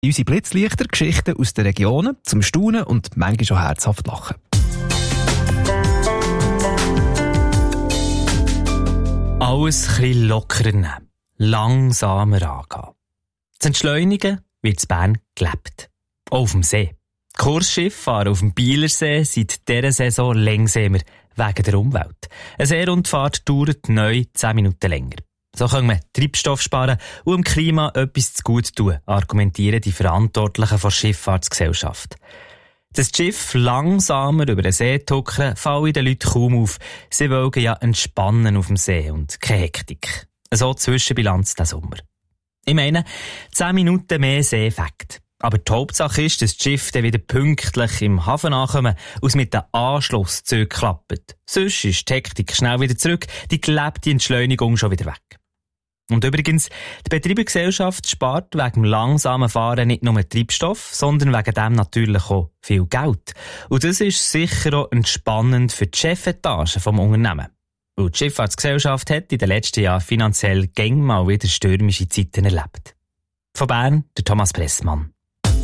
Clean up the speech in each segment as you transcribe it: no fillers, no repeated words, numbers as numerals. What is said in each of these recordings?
Unsere Blitzlichter, Geschichten aus den Regionen, zum Staunen und manchmal schon herzhaft lachen. Alles ein bisschen lockerer nehmen, langsamer angehen. Zu entschleunigen wird in Bern gelebt. Auch auf dem See. Kursschiffe fahren auf dem Bielersee seit dieser Saison langsamer wegen der Umwelt. Eine Seerundfahrt dauert neu 10 Minuten länger. So können wir Treibstoff sparen und dem Klima etwas zu gut tun, argumentieren die Verantwortlichen der Schifffahrtsgesellschaft. Dass das Schiff langsamer über den See tuckern, fallen den Leuten kaum auf. Sie wollen ja entspannen auf dem See und keine Hektik. So Zwischenbilanz diesen Sommer. Ich meine, 10 Minuten mehr See-Effekt. Aber die Hauptsache ist, dass das Schiff dann wieder pünktlich im Hafen ankommen und es mit den Anschlusszügen klappt. Sonst ist die Hektik schnell wieder zurück, die gelebte Entschleunigung schon wieder weg. Und übrigens, die Betreibergesellschaft spart wegen dem langsamen Fahren nicht nur Treibstoff, sondern wegen dem natürlich auch viel Geld. Und das ist sicher auch entspannend für die Chefetage vom Unternehmen. Und die Schifffahrtsgesellschaft hat in den letzten Jahren finanziell gäng mal wieder stürmische Zeiten erlebt. Von Bern, der Thomas Pressmann.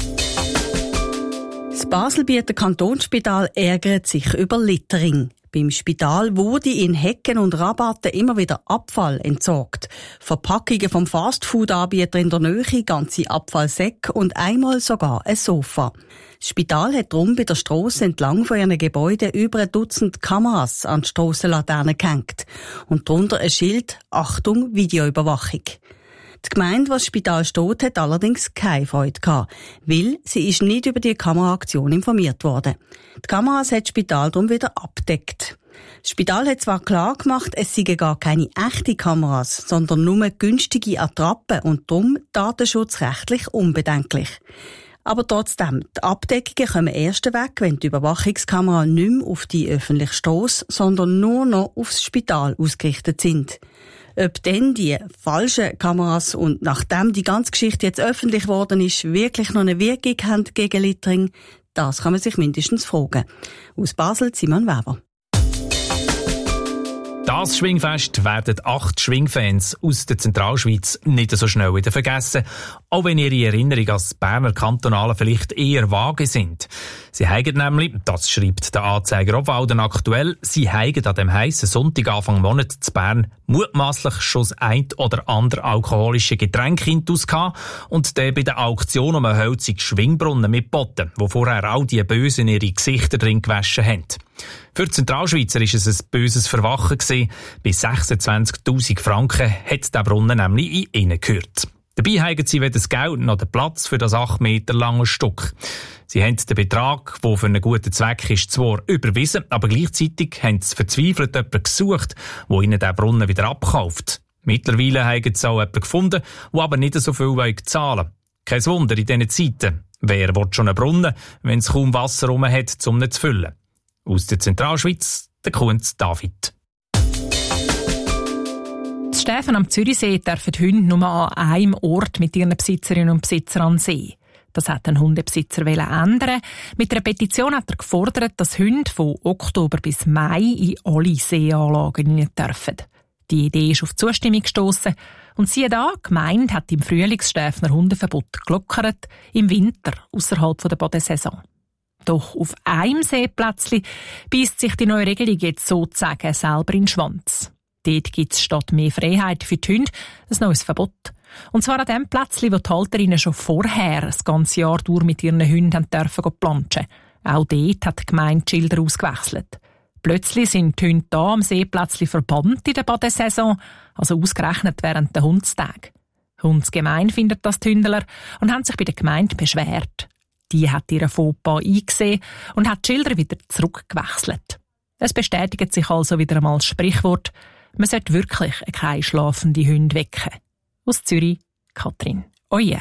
Das Baselbieter Kantonsspital ärgert sich über Littering. Beim Spital wurde in Hecken und Rabatten immer wieder Abfall entsorgt. Verpackungen vom Fastfood-Anbieter in der Nähe, ganze Abfallsäcke und einmal sogar ein Sofa. Das Spital hat darum bei der Strasse entlang von ihren Gebäuden über ein Dutzend Kameras an die Strassenlaterne gehängt. Und darunter ein Schild «Achtung, Videoüberwachung». Die Gemeinde, die das Spital steht, hat allerdings keine Freude gehabt, weil sie ist nicht über die Kameraaktion informiert worden. Die Kameras hat das Spital darum wieder abgedeckt. Das Spital hat zwar klar gemacht, es seien gar keine echten Kameras, sondern nur günstige Attrappen und darum datenschutzrechtlich unbedenklich. Aber trotzdem, die Abdeckungen kommen erst weg, wenn die Überwachungskameras nicht mehr auf die öffentliche Strasse, sondern nur noch aufs Spital ausgerichtet sind. Ob denn die falschen Kameras und nachdem die ganze Geschichte jetzt öffentlich geworden ist, wirklich noch eine Wirkung haben gegen Littering, das kann man sich mindestens fragen. Aus Basel, Simon Weber. Das Schwingfest werden 8 Schwingfans aus der Zentralschweiz nicht so schnell wieder vergessen, auch wenn ihre Erinnerungen als Berner Kantonale vielleicht eher vage sind. Sie haben nämlich, das schreibt der Anzeiger Obwalden aktuell, sie haben an dem heissen Sonntag Anfang Monat zu Bern mutmaßlich schon das ein oder andere alkoholische Getränk intus gehabt und dann bei der Auktion um einen hölzigen Schwingbrunnen mitgeboten, wo vorher all die Bösen ihre Gesichter drin gewaschen haben. Für die Zentralschweizer war es ein böses Verwachen gewesen. Bei 26'000 Franken hat der Brunnen nämlich in ihnen gehört. Dabei haben sie weder das Geld noch den Platz für das 8 Meter lange Stück. Sie haben den Betrag, der für einen guten Zweck ist, zwar überwiesen, aber gleichzeitig haben sie verzweifelt jemanden gesucht, der ihnen den Brunnen wieder abkauft. Mittlerweile haben sie auch jemanden gefunden, der aber nicht so viel zahlen will. Kein Wunder in diesen Zeiten. Wer will schon einen Brunnen, wenn es kaum Wasser rum hat, um ihn zu füllen? Aus der Zentralschweiz, der Kunz David. In Stäfen am Zürichsee dürfen die Hunde nur an einem Ort mit ihren Besitzerinnen und Besitzern an See. Das hat ein Hundebesitzer ändern. Mit einer Petition hat er gefordert, dass Hunde von Oktober bis Mai in alle Seeanlagen rein dürfen. Die Idee ist auf Zustimmung gestossen. Und siehe da, die Gemeinde hat im Frühlingsstäfner Hundeverbot gelockert, im Winter ausserhalb der Badesaison. Doch auf einem Seeplätzchen beisst sich die neue Regelung jetzt sozusagen selber in den Schwanz. Dort gibt es statt mehr Freiheit für die Hunde ein neues Verbot. Und zwar an dem Plätzchen, wo die Halterinnen schon vorher das ganze Jahr durch mit ihren Hunden dürfen planschen. Auch dort hat die Gemeinde die Schilder ausgewechselt. Plötzlich sind die Hunde da am Seeplätzchen verbannt in der Badesaison, also ausgerechnet während der Hundstagen. Hundsgemein findet das die Hündler und haben sich bei der Gemeinde beschwert. Die hat ihren Fauxpas eingesehen und hat die Schilder wieder zurückgewechselt. Es bestätigt sich also wieder einmal das Sprichwort, man sollte wirklich keine schlafende Hunde wecken. Aus Zürich, Katrin Euer.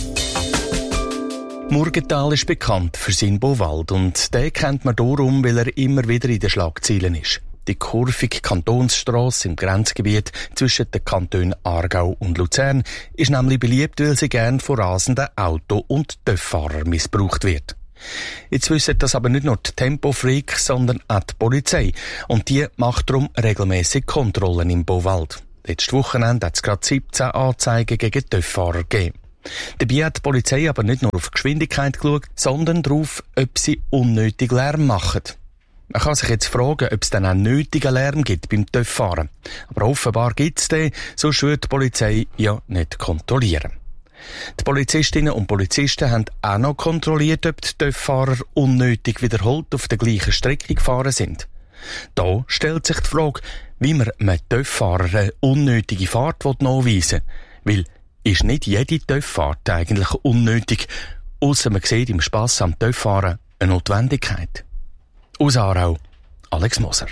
Murgenthal ist bekannt für seinen Bauwald und den kennt man darum, weil er immer wieder in den Schlagzeilen ist. Die kurvige Kantonsstrasse im Grenzgebiet zwischen den Kantonen Aargau und Luzern ist nämlich beliebt, weil sie gern von rasenden Auto- und TÜV-Fahrern missbraucht wird. Jetzt wissen das aber nicht nur die Tempofreaks, sondern auch die Polizei. Und die macht darum regelmäßig Kontrollen im Bauwald. Letztes Wochenende hat es gerade 17 Anzeigen gegen TÜV-Fahrer gegeben. Dabei hat die Polizei aber nicht nur auf die Geschwindigkeit geschaut, sondern darauf, ob sie unnötig Lärm machen. Man kann sich jetzt fragen, ob es dann auch nötigen Lärm gibt beim TÜV-Fahren. Aber offenbar gibt es den, sonst würde die Polizei ja nicht kontrollieren. Die Polizistinnen und Polizisten haben auch noch kontrolliert, ob die TÜV-Fahrer unnötig wiederholt auf der gleichen Strecke gefahren sind. Da stellt sich die Frage, wie man einem TÜV-Fahrer eine unnötige Fahrt nachweisen will. Weil ist nicht jede TÜV-Fahrt eigentlich unnötig, ausser man sieht im Spass am TÜV-Fahren eine Notwendigkeit. Aus Aarau, Alex Moser.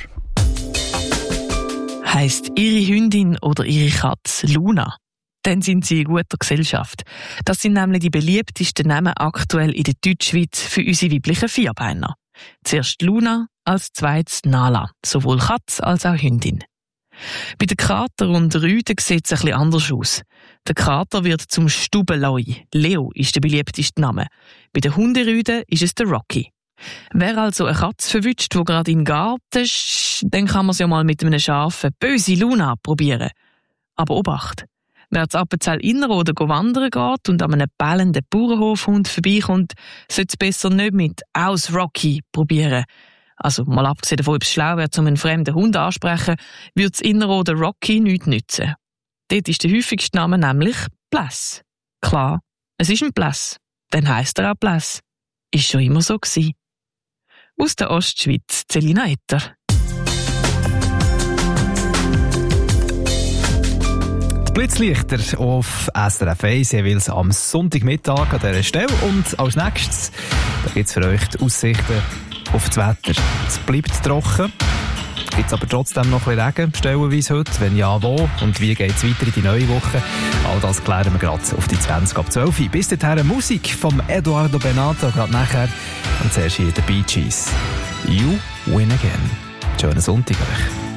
Heisst Ihre Hündin oder Ihre Katze Luna? Dann sind Sie in guter Gesellschaft. Das sind nämlich die beliebtesten Namen aktuell in der Deutschschweiz für unsere weiblichen Vierbeiner. Zuerst Luna, als zweites Nala, sowohl Katze als auch Hündin. Bei den Kater und Rüden sieht es ein bisschen anders aus. Der Kater wird zum Stubeloi. Leo ist der beliebteste Name. Bei den Hunderüden ist es der Rocky. Wer also eine Katze verwünscht, die gerade in den Garten ist, dann kann man es ja mal mit einem scharfen, böse Luna probieren. Aber Obacht! Wer zu Appenzell Innerrhoden wandern geht und an einem bellenden Bauernhofhund vorbeikommt, sollte es besser nicht mit «Aus Rocky» probieren. Also, mal abgesehen davon, ob es schlau wäre, um einen fremden Hund ansprechen, würde es Innerrhoden Rocky nichts nützen. Dort ist der häufigste Name nämlich Bläss. Klar, es ist ein Bläss. Dann heisst er auch Bläss. Ist schon immer so gewesen. Aus der Ostschweiz, Celina Etter. Blitzlichter auf SRF 1, jeweils am Sonntagmittag an dieser Stelle. Und als nächstes gibt es für euch die Aussichten auf das Wetter. Es bleibt trocken, gibt es aber trotzdem noch ein bisschen Regen, stellenweise heute. Wenn ja, wo und wie geht es weiter in die neue Woche? All das klären wir gerade auf die 20 ab 12. Bis dahin Musik vom Eduardo Benato, gerade nachher. Und zuerst hier die Bee Gees. You win again. Schönen Sonntag euch.